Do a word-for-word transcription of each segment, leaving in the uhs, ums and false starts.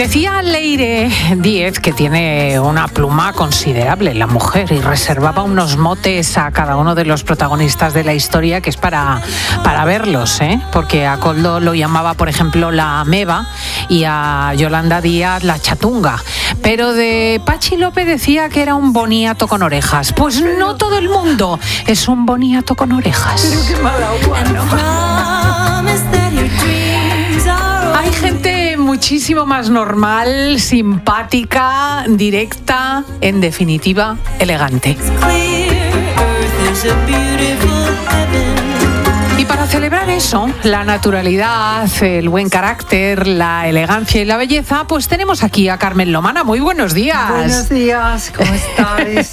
Decía Leire Díez que tiene una pluma considerable la mujer y reservaba unos motes a cada uno de los protagonistas de la historia que es para, para verlos, ¿eh? Porque a Koldo lo llamaba, por ejemplo, la ameba y a Yolanda Díaz la chatunga. Pero de Pachi López decía que era un boniato con orejas. Pues no todo el mundo es un boniato con orejas. Pero qué mala agua, ¿no? Hay gente muchísimo más normal, simpática, directa, en definitiva, elegante. Y para celebrar eso, la naturalidad, el buen carácter, la elegancia y la belleza, pues tenemos aquí a Carmen Lomana. Muy buenos días. Buenos días, ¿cómo estáis?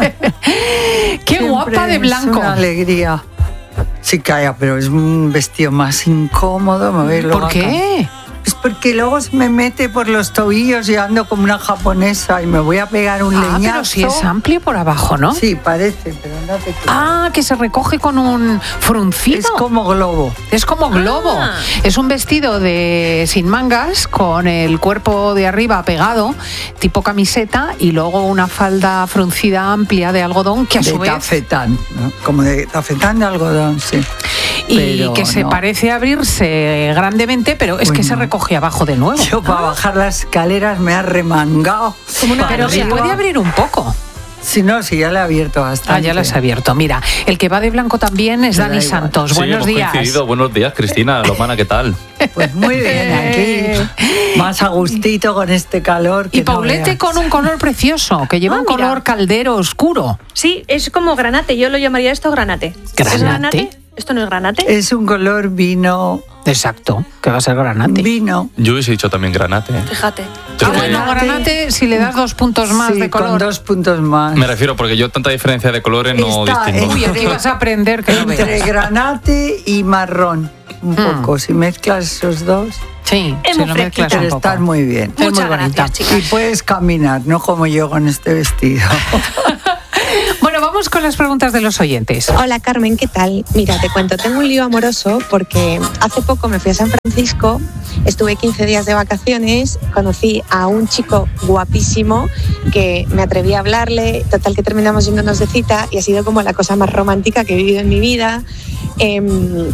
Qué Siempre guapa de blanco. Es una alegría. Sí, calla, pero es un vestido más incómodo. Me voy ¿Por qué? Es porque luego se me mete por los tobillos y ando como una japonesa y me voy a pegar un ah, leñazo. Pero si es amplio por abajo, ¿no? Sí, parece, pero no te creas. Ah, que se recoge con un fruncido. Es como globo. Es como globo. Ah. Es un vestido de sin mangas, con el cuerpo de arriba pegado, tipo camiseta, y luego una falda fruncida amplia de algodón que a de su vez... tafetán, ¿no? Como de tafetán de algodón, sí. Y Pero que se no. parece abrirse grandemente, pero es Uy, que no. se recoge abajo de nuevo. Yo para bajar las escaleras me ha remangado. Pero se puede abrir un poco. Si no, si ya le he abierto bastante. Ah, ya las he abierto. Mira, el que va de blanco también es Me da Dani igual. Santos. Sí, Buenos hemos días. coincidido. Buenos días, Cristina Lomana, ¿qué tal? Pues muy bien, aquí. Más a gustito con este calor. Que Y Paulette no con un color precioso, que lleva Ah, un mira. color caldero oscuro. Sí, es como granate. Yo lo llamaría esto granate. ¿Granate? ¿Es granate? ¿Esto no es granate? veas. Es un color vino. Exacto, que va a ser granate. Vino. Yo hubiese dicho también granate. ¿eh? Fíjate. Ah, Pero bueno, Granate. granate si le das dos puntos más sí, de color. con dos puntos más. Me refiero porque yo tanta diferencia de colores no Está distingo. Uy, aquí vas a aprender que no Entre veas. granate y marrón. Un Mm. poco. Si mezclas esos dos, Sí, Es si muy lo fresquita. mezclas pero un poco. estás muy bien. Es muy Muchas bonita. gracias, chicas. Y puedes caminar, no como yo con este vestido. Bueno, vamos con las preguntas de los oyentes. Hola Carmen, ¿qué tal? Mira, te cuento, tengo un lío amoroso porque hace poco me fui a San Francisco, estuve quince días de vacaciones, conocí a un chico guapísimo que me atreví a hablarle, total que terminamos yéndonos de cita y ha sido como la cosa más romántica que he vivido en mi vida. Eh,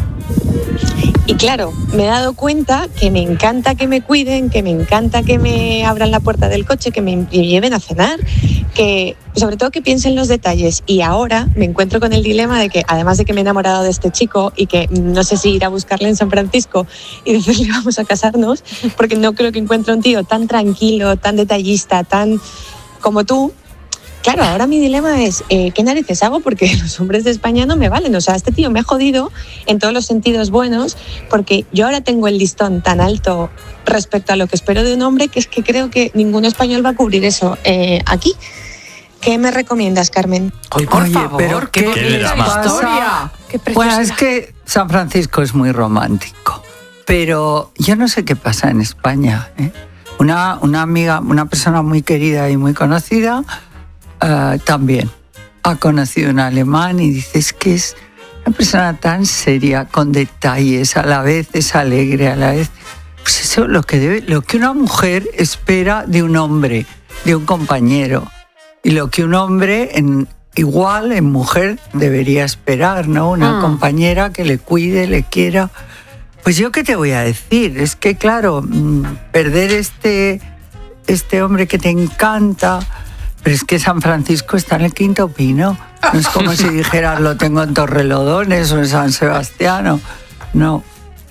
y claro, me he dado cuenta que me encanta que me cuiden, que me encanta que me abran la puerta del coche, que me lleven a cenar, que sobre todo que piensen los detalles. Y ahora me encuentro con el dilema de que, además de que me he enamorado de este chico y que no sé si ir a buscarle en San Francisco y decirle vamos a casarnos, porque no creo que encuentre un tío tan tranquilo, tan detallista, tan como tú. Claro, ahora mi dilema es, eh, ¿qué narices hago? Porque los hombres de España no me valen. O sea, este tío me ha jodido en todos los sentidos buenos, porque yo ahora tengo el listón tan alto respecto a lo que espero de un hombre, que es que creo que ningún español va a cubrir eso eh, aquí. ¿Qué me recomiendas, Carmen? Ay, por Oye, favor, pero qué ¿qué bonita drama. historia. Qué Bueno, preciosidad. es que San Francisco es muy romántico, pero yo no sé qué pasa en España. ¿eh? Una, una amiga, una persona muy querida y muy conocida, eh, también ha conocido un alemán y dice es que es una persona tan seria, con detalles, a la vez es alegre, a la vez... Pues eso es lo que, debe, lo que una mujer espera de un hombre, de un compañero. Y lo que un hombre, en, igual en mujer, debería esperar, ¿no? Una Mm. compañera que le cuide, le quiera. Pues yo qué te voy a decir, es que claro, mm, perder este, este hombre que te encanta, pero es que San Francisco está en el Quinto Pino. No es como si dijeras lo tengo en Torrelodones o en San Sebastián. No.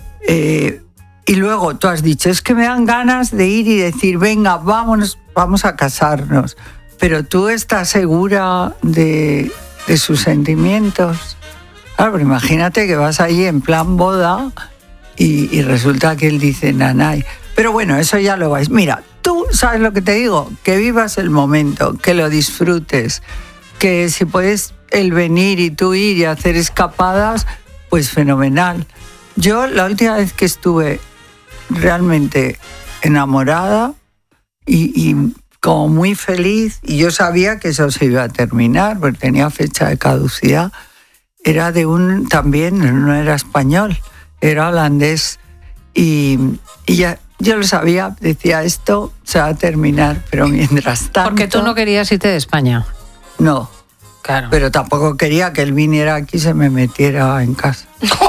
Eh, y luego tú has dicho, es que me dan ganas de ir y decir, venga, vámonos, vamos a casarnos. Pero tú estás segura de, de sus sentimientos. Claro, pero imagínate que vas allí en plan boda y, y resulta que él dice nanay. Pero bueno, eso ya lo vais. Mira, tú sabes lo que te digo, que vivas el momento, que lo disfrutes, que si puedes el venir y tú ir y hacer escapadas, pues fenomenal. Yo la última vez que estuve realmente enamorada y, y como muy feliz, y yo sabía que eso se iba a terminar porque tenía fecha de caducidad, era de un, también no era español, era holandés, y, y ya yo lo sabía, decía esto se va a terminar, pero mientras tanto... Porque tú no querías irte de España. No, Claro. pero tampoco quería que él viniera aquí y se me metiera en casa.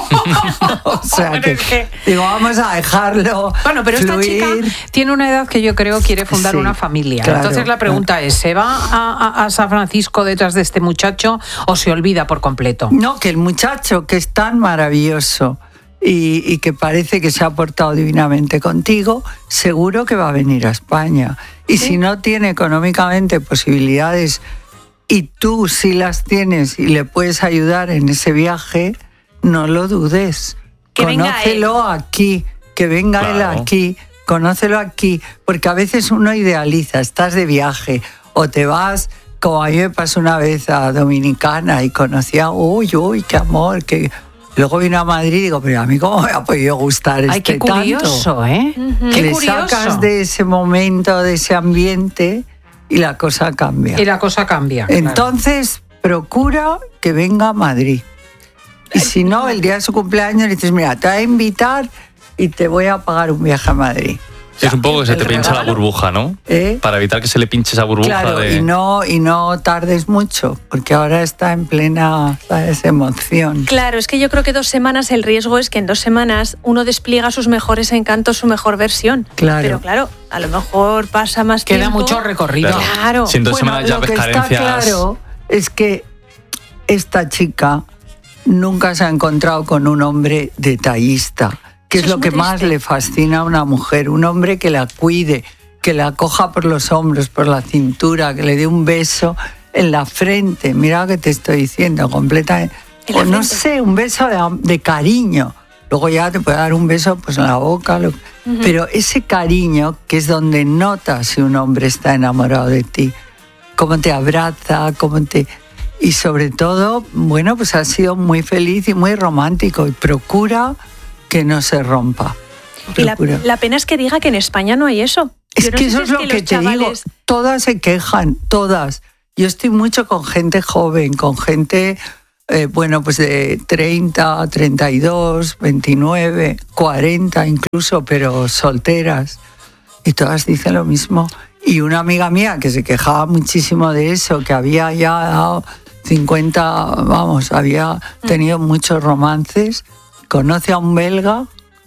O sea Bueno, que, es que- digo, vamos a dejarlo Bueno, pero esta fluir. chica tiene una edad que yo creo quiere fundar Sí, una familia. claro, Entonces la pregunta es, ¿se va a, a- a San Francisco detrás de este muchacho o se olvida por completo? No, que el muchacho que es tan maravilloso y, y que parece que se ha portado divinamente contigo, seguro que va a venir a España. Y si no tiene económicamente posibilidades y tú sí las tienes y le puedes ayudar en ese viaje, no lo dudes. Que venga Conócelo aquí, que venga él Claro. aquí, conócelo aquí, porque a veces uno idealiza, estás de viaje o te vas, como a mí me pasó una vez a Dominicana y conocía, uy, uy, qué amor, que luego vino a Madrid y digo, pero a mí cómo me ha podido gustar este Ay, qué curioso, tanto. ¿eh? Ujú. Qué Le curioso. sacas de ese momento, de ese ambiente y la cosa cambia. Y la cosa cambia. claro. Entonces, procura que venga a Madrid. Y si no, el día de su cumpleaños le dices, mira, te voy a invitar y te voy a pagar un viaje a Madrid. Es un poco que se el te pincha la regalo. burbuja, ¿no? ¿Eh? Para evitar que se le pinche esa burbuja Claro, de... y no, y no tardes mucho, porque ahora está en plena, ¿sabes?, emoción. Claro, es que yo creo que dos semanas, el riesgo es que en dos semanas uno despliega sus mejores encantos, su mejor versión. Claro. Pero claro, a lo mejor pasa más Queda tiempo. mucho recorrido. Claro. Claro. Si en dos Bueno, semanas ya lo ves que está carencias... claro es que esta chica nunca se ha encontrado con un hombre detallista, que Eso es es lo que muy más triste. le fascina a una mujer, un hombre que la cuide, que la coja por los hombros, por la cintura, que le dé un beso en la frente, mira lo que te estoy diciendo, completamente, En la o no frente. sé, un beso de, de cariño. Luego ya te puede dar un beso pues en la boca, lo- pero ese cariño que es donde notas si un hombre está enamorado de ti, cómo te abraza, cómo te... Y sobre todo, bueno, pues ha sido muy feliz y muy romántico y procura que no se rompa. Y la, Procura. la pena es que diga que en España no hay eso. Es Yo no que sé eso si es lo que, los te digo, chavales- todas se quejan, todas. Yo estoy mucho con gente joven, con gente, eh, bueno, pues de treinta, treinta y dos, veintinueve, cuarenta incluso, pero solteras. Y todas dicen lo mismo. Y una amiga mía que se quejaba muchísimo de eso, que había ya dado cincuenta, vamos, había tenido muchos romances, conoce a un belga,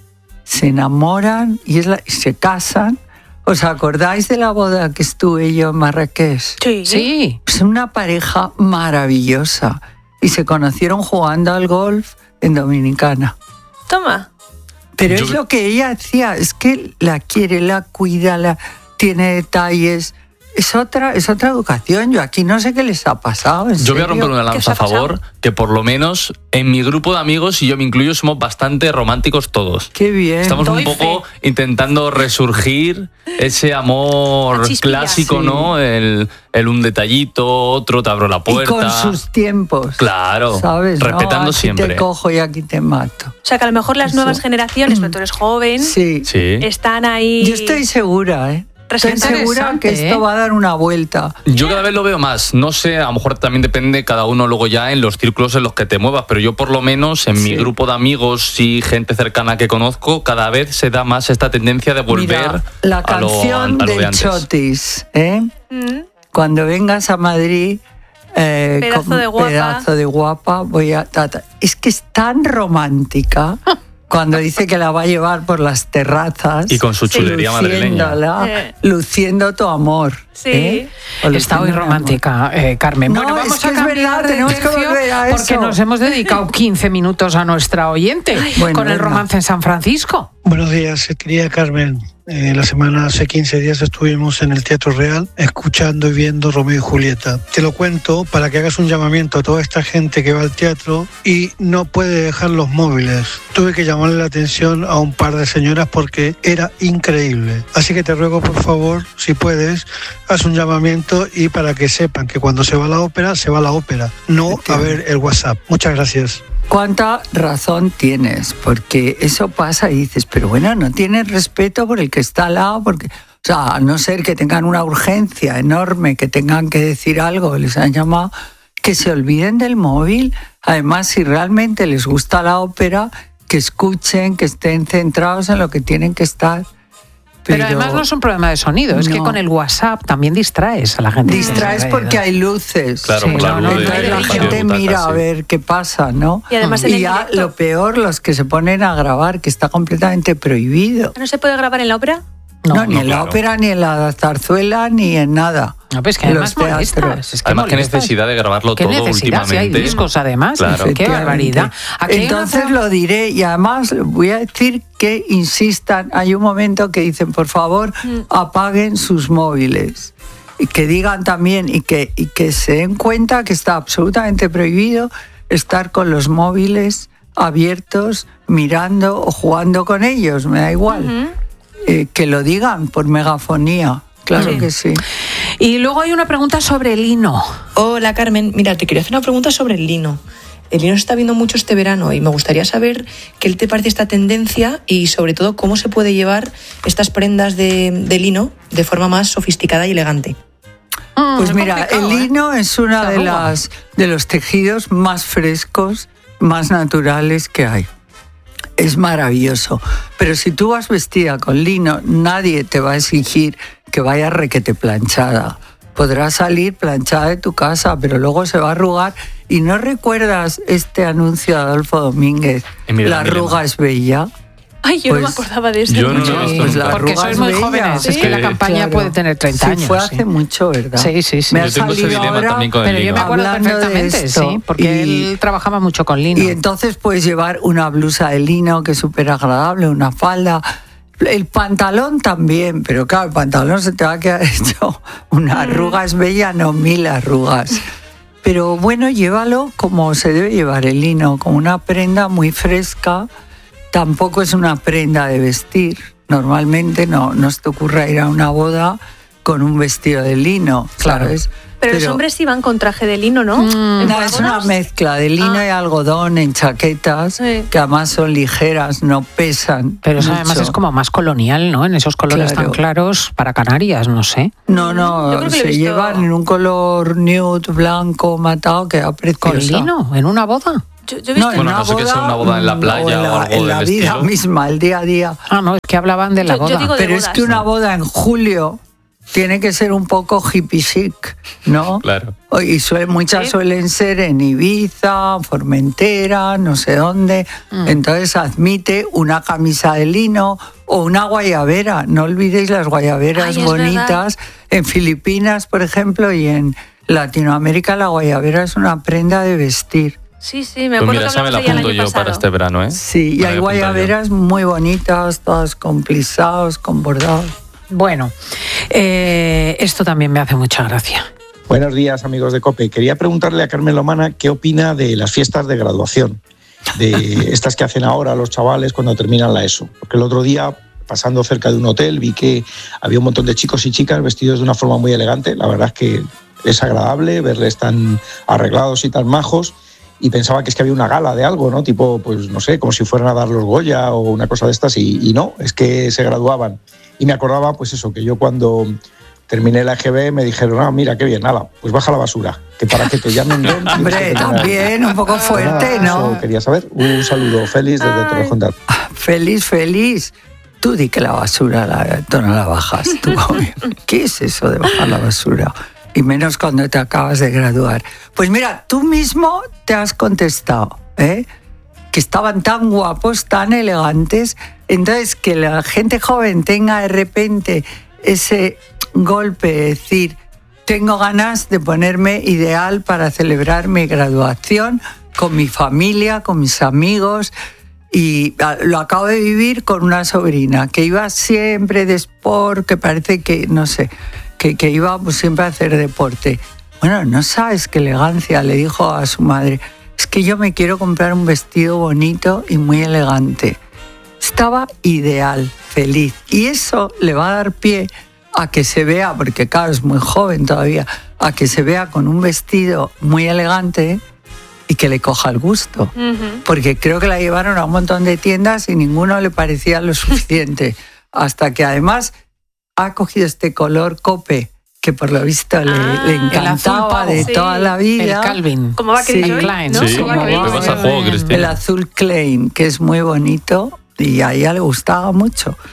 se enamoran y, es la- y se casan. ¿Os acordáis de la boda que estuve yo en Marrakech? Sí. Sí. Es una pareja maravillosa y se conocieron jugando al golf en Dominicana. Toma. Pero Yo- es lo que ella hacía, es que la quiere, la cuida, la, tiene detalles. Es otra, es otra educación. Yo aquí no sé qué les ha pasado. ¿en Yo voy a serio? romper una ¿Qué os lanza ha a favor, que por lo menos en mi grupo de amigos, y yo me incluyo, somos bastante románticos todos. Qué bien. Estamos Doy un poco fe. intentando resurgir ese amor La chispilla. clásico, Sí. ¿no? El, el un detallito, otro te abro la y puerta. con sus tiempos. Claro, ¿Sabes? No, respetando aquí siempre. te cojo y aquí te mato. O sea que a lo mejor las Eso. nuevas generaciones, pero tú eres joven, Sí. Sí. están ahí. Yo estoy segura, ¿eh? Estoy Interesante, segura que ¿eh? esto va a dar una vuelta. Yo cada vez lo veo más. No sé, a lo mejor también depende cada uno luego ya en los círculos en los que te muevas, pero yo por lo menos en mi Sí. grupo de amigos y gente cercana que conozco, cada vez se da más esta tendencia de volver Mira, la a lo, canción a lo de del antes. Chotis, ¿eh? Mm. Cuando vengas a Madrid, eh, Pedazo con de guapa. pedazo de guapa, voy a... ta, ta. Es que es tan romántica cuando dice que la va a llevar por las terrazas. Y con su Sí. chulería madrileña. luciéndola, Eh. luciendo tu amor. Sí. ¿eh? O Está muy luciendo mi amor. romántica, eh, Carmen. No, bueno, vamos es que a es cambiar verdad, de tenemos que tercio volver a porque eso. nos hemos dedicado quince minutos a nuestra oyente Bueno, con el venga. romance en San Francisco. Buenos días, querida Carmen. Eh, la semana, hace quince días estuvimos en el Teatro Real escuchando y viendo Romeo y Julieta. Te lo cuento para que hagas un llamamiento a toda esta gente que va al teatro y no puede dejar los móviles. Tuve que llamarle la atención a un par de señoras porque era increíble. Así que te ruego, por favor, si puedes, haz un llamamiento y para que sepan que cuando se va a la ópera, se va a la ópera, no a ver el WhatsApp. Muchas gracias. ¿Cuánta razón tienes? Porque eso pasa y dices, pero bueno, no tienes respeto por el que está al lado, porque, o sea, a no ser que tengan una urgencia enorme, que tengan que decir algo, les han llamado, que se olviden del móvil. Además, si realmente les gusta la ópera, que escuchen, que estén centrados en lo que tienen que estar. Pero, Pero además no es un problema de sonido, es no. que con el WhatsApp también distraes a la gente. Distraes porque hay luces. Claro, Sí, por la no, luz no, de- no, Entonces de la la gente butaca, mira a sí. ver qué pasa, ¿no? Y además en Y el ya directo. lo peor, los que se ponen a grabar, que está completamente prohibido. ¿No se puede grabar en la ópera? No, No, ni no, en la claro. ópera, ni en la zarzuela, ni en nada. No, pues que En además los teatros. molestas. Es que Además, qué molestas. necesidad de grabarlo ¿Qué todo necesidad? Si hay últimamente. discos además. Claro. Qué Efectivamente. barbaridad. Aquí hay una Entonces pro- lo diré y además voy a decir que insistan. Hay un momento que dicen, por favor, apaguen sus móviles. Y que digan también y que, y que se den cuenta que está absolutamente prohibido estar con los móviles abiertos, mirando o jugando con ellos, me da igual. Eh, que lo digan por megafonía, claro Sí. que sí. Y luego hay una pregunta sobre el lino. Hola Carmen, mira, te quería hacer una pregunta sobre el lino. El lino se está viendo mucho este verano y me gustaría saber qué te parece esta tendencia y sobre todo cómo se puede llevar estas prendas de, de lino de forma más sofisticada y elegante. Mm, Pues es mira, el complicado, ¿eh? lino es uno Se de, arruga. las, de los tejidos más frescos, más naturales que hay. Es maravilloso. Pero si tú vas vestida con lino, nadie te va a exigir que vayas requete planchada. Podrás salir planchada de tu casa, pero luego se va a arrugar. ¿Y no recuerdas este anuncio de Adolfo Domínguez? Emilio La Emilio. arruga es bella. Ay, yo no me Pues, acordaba de eso. yo no lo he Sí, visto pues la nunca. porque arruga sois es muy bella. jóvenes, es Sí. que la campaña Claro. puede tener treinta Sí, años. fue sí. hace mucho, ¿verdad? Sí, sí, sí. Me ha Yo tengo ese salido dilema ahora, también con el Pero yo lino. me acuerdo Hablando de perfectamente, esto, sí, porque y- él trabajaba mucho con lino. Y entonces puedes llevar una blusa de lino que es súper agradable, una falda. El pantalón también, pero claro, el pantalón se te va a quedar hecho una arruga es bella, no mil arrugas. Pero bueno, llévalo como se debe llevar el lino, como una prenda muy fresca. Tampoco es una prenda de vestir. Normalmente no, no se te ocurra ir a una boda con un vestido de lino, Claro. ¿sabes? Pero, los hombres sí van con traje de lino, ¿no? Mm. ¿En No, es una bodas? mezcla de lino Ah. y algodón en chaquetas, Sí. que además son ligeras, no pesan. Pero eso mucho. además es como más colonial, ¿no? En esos colores Claro. tan claros para Canarias, no sé. No, Yo no, creo que lo he se visto- llevan en un color nude, blanco, matado, que da preciosa. ¿Con lino? ¿En una boda? Yo, yo he No, visto en Bueno, una no sé que sea boda, una boda en la mm, playa o en o la, algo en del la vida estilo. misma, el día a día. Ah, no, es que hablaban de la Yo- yo boda. digo de Pero es bodas. que una boda en julio tiene que ser un poco hippie chic, ¿no? Claro. Y suelen, muchas Sí. suelen ser en Ibiza, Formentera, no sé dónde. Mm. Entonces admite una camisa de lino o una guayabera. No olvidéis las guayaberas Ay, es bonitas. En Filipinas, por ejemplo, y en Latinoamérica la guayabera es una prenda de vestir. Sí, sí, me Pues acuerdo mira, que esa me hablamos la de ella el apunto año yo pasado. para este verano, ¿eh? Sí, y Me hay voy a apuntar yo. guayaberas muy bonitas, todas con plisados, con bordados. Bueno, eh, esto también me hace mucha gracia. Buenos días, amigos de COPE. Quería preguntarle a Carmen Lomana qué opina de las fiestas de graduación, de estas que hacen ahora los chavales cuando terminan la ESO. Porque el otro día, pasando cerca de un hotel, vi que había un montón de chicos y chicas vestidos de una forma muy elegante. La verdad es que es agradable verles tan arreglados y tan majos. Y pensaba que es que había una gala de algo, ¿no? Tipo, pues no sé, como si fueran a dar los Goya o una cosa de estas. Y, y no, es que se graduaban. Y me acordaba, pues eso, que yo cuando terminé la E G B me dijeron, ah, mira, qué bien, nada, pues baja la basura, que para que te llamen don, tienes que Hombre, tener- también un poco Pues fuerte, nada, ¿no? eso quería saber. Un saludo, Félix, desde Ay. Torrejón de Ardoz. Feliz, feliz. Tú di que la basura la, tú no la bajas. Tú, ¿qué es eso de bajar la basura? Y menos cuando te acabas de graduar. Pues mira, tú mismo te has contestado, ¿eh? Que estaban tan guapos, tan elegantes. Entonces, que la gente joven tenga de repente ese golpe de decir, tengo ganas de ponerme ideal para celebrar mi graduación con mi familia, con mis amigos. Y lo acabo de vivir con una sobrina que iba siempre de sport, que parece que, no sé, que, que iba pues, siempre a hacer deporte. Bueno, no sabes qué elegancia, le dijo a su madre. Es que yo me quiero comprar un vestido bonito y muy elegante. Estaba ideal, feliz. Y eso le va a dar pie a que se vea, porque claro, es muy joven todavía, a que se vea con un vestido muy elegante y que le coja el gusto. Ujú. Porque creo que la llevaron a un montón de tiendas y ninguno le parecía lo suficiente. Hasta que además ha cogido este color cope, que por lo visto le, Ah, le el azul encantaba pavo. de Sí, toda la El vida. Calvin. ¿Cómo va Sí. Chris Joy, Klein, ¿no? Sí, ¿Cómo va como Chris? va. ¿qué vas a juego, Cristina? El azul Klein, que es muy bonito y a ella le gustaba mucho.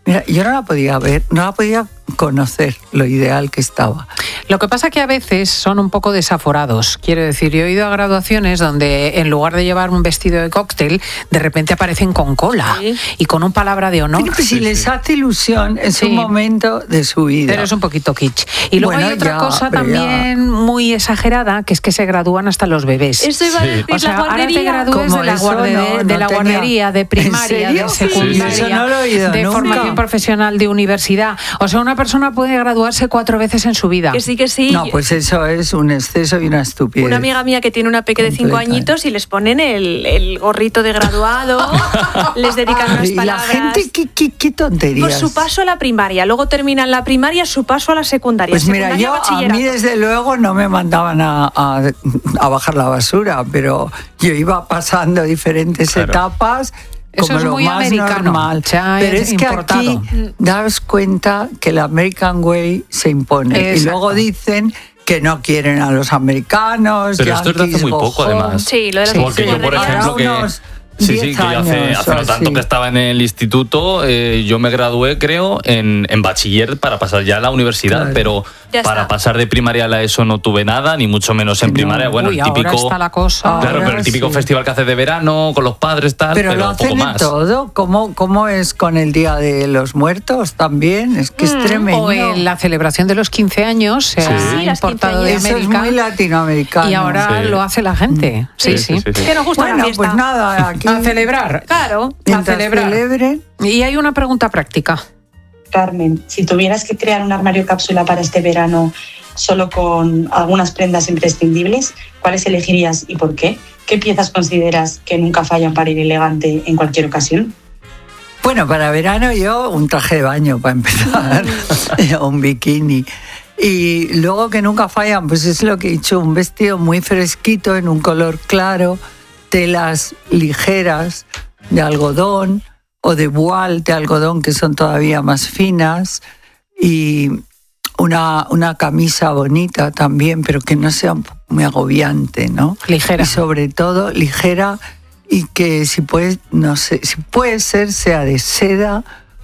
Mira, yo no la podía ver, no la podía conocer lo ideal que estaba. Lo que pasa que a veces son un poco desaforados. Quiero decir, yo he ido a graduaciones donde en lugar de llevar un vestido de cóctel, de repente aparecen con cola sí. y con un palabra de honor. Pero pues, si sí, les sí. hace ilusión, es sí. un momento de su vida. Pero es un poquito kitsch. Y luego bueno, hay otra ya, cosa también ya. muy exagerada, que es que se gradúan hasta los bebés. Eso iba a decir, o sea, la guardería. Ahora te gradúes de, la, guarde, no, de, no de la tenía... guardería, de primaria, de secundaria, sí, sí. No lo he oído de nunca. formación profesional, de universidad. O sea, una persona puede graduarse cuatro veces en su vida. Que sí, que sí. No, pues eso es un exceso y una estupidez. Una amiga mía que tiene una peque de cinco añitos y les ponen el, el gorrito de graduado, les dedican unas palabras. Y la gente, ¿qué, qué, qué tonterías? Pues su paso a la primaria, luego terminan la primaria, su paso a la secundaria. Pues mira, secundaria, yo a mí desde luego no me mandaban a, a, a bajar la basura, pero yo iba pasando diferentes claro. etapas. Como Eso es lo muy más americano. Normal. Pero es, es que aquí daos cuenta que el American Way se impone. Exacto. Y luego dicen que no quieren a los americanos. Pero esto es de hace muy poco, además. Sí, lo de las sí, Porque yo, por ejemplo, que... Sí, sí, que yo hace, hace no tanto que estaba en el instituto, eh, yo me gradué, creo, en, en bachiller para pasar ya a la universidad, claro. pero ya para está. pasar de primaria a la ESO no tuve nada, ni mucho menos en no. primaria. Bueno, Uy, el típico, ahora está la cosa. Claro, pero el típico sí. festival que haces de verano con los padres, tal, pero, pero lo hacen poco más. En todo. ¿Cómo, ¿Cómo es con el Día de los Muertos también? Es que mm, es tremendo. O en la celebración de los quince años se sí. ha sí, importado de Eso América. Es muy latinoamericano. Y ahora sí. lo hace la gente. Sí, sí. sí. sí, sí. Que nos gusta bueno, la fiesta. Pues nada, aquí... A celebrar. Claro, a celebrar. Celebren. Y hay una pregunta práctica. Carmen, si tuvieras que crear un armario cápsula para este verano solo con algunas prendas imprescindibles, ¿cuáles elegirías y por qué? ¿Qué piezas consideras que nunca fallan para ir elegante en cualquier ocasión? Bueno, para verano yo un traje de baño para empezar, un bikini. Y luego que nunca fallan, pues es lo que he dicho, un vestido muy fresquito en un color claro, telas ligeras de algodón o de voile de algodón que son todavía más finas y una, una camisa bonita también, pero que no sea muy agobiante, ¿no? Ligera. Y sobre todo ligera y que si puede, no sé, si puede ser, sea de seda